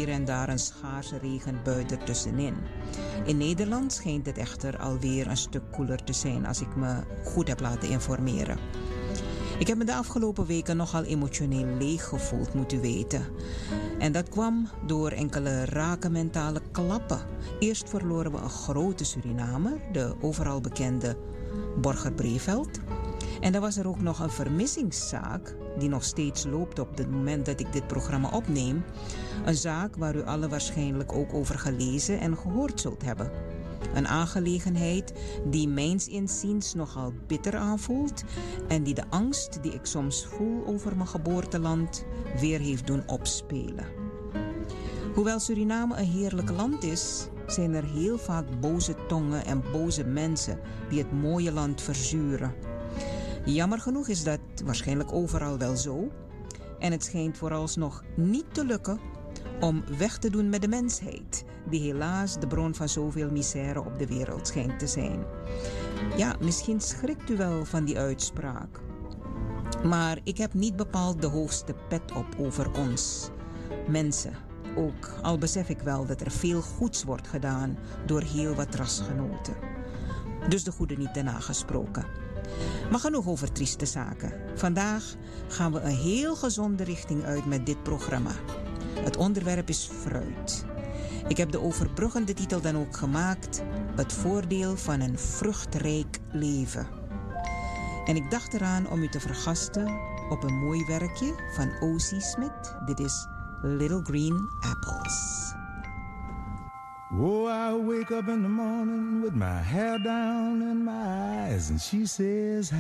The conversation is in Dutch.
hier en daar een schaarse regenbui ertussenin. In Nederland schijnt het echter alweer een stuk koeler te zijn als ik me goed heb laten informeren. Ik heb me de afgelopen weken nogal emotioneel leeg gevoeld, moet u weten. En dat kwam door enkele rake mentale klappen. Eerst verloren we een grote Surinamer, de overal bekende Borger Breveld. En dan was er ook nog een vermissingszaak die nog steeds loopt op het moment dat ik dit programma opneem. Een zaak waar u allen waarschijnlijk ook over gelezen en gehoord zult hebben. Een aangelegenheid die mijns inziens nogal bitter aanvoelt en die de angst die ik soms voel over mijn geboorteland weer heeft doen opspelen. Hoewel Suriname een heerlijk land is, zijn er heel vaak boze tongen en boze mensen die het mooie land verzuren. Jammer genoeg is dat waarschijnlijk overal wel zo. En het schijnt vooralsnog niet te lukken om weg te doen met de mensheid, die helaas de bron van zoveel misère op de wereld schijnt te zijn. Ja, misschien schrikt u wel van die uitspraak. Maar ik heb niet bepaald de hoogste pet op over ons, mensen. Ook al besef ik wel dat er veel goeds wordt gedaan door heel wat rasgenoten. Dus de goede niet te nagesproken. Maar genoeg over trieste zaken. Vandaag gaan we een heel gezonde richting uit met dit programma. Het onderwerp is fruit. Ik heb de overbruggende titel dan ook gemaakt: Het voordeel van een vruchtrijk leven. En ik dacht eraan om u te vergasten op een mooi werkje van O.C. Smith. Dit is Little Green Apples. Oh, I wake up in the morning with my hair down and my eyes, and she says,